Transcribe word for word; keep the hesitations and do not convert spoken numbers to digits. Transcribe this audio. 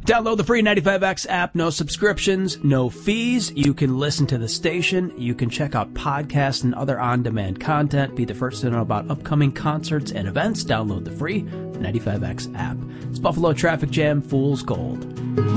Download the free ninety-five X app. No subscriptions, no fees. You can listen to the station. You can check out podcasts and other on-demand content. Be the first to know about upcoming concerts and events. Download the free ninety-five X app. It's Buffalo Traffic Jam, Fool's Gold.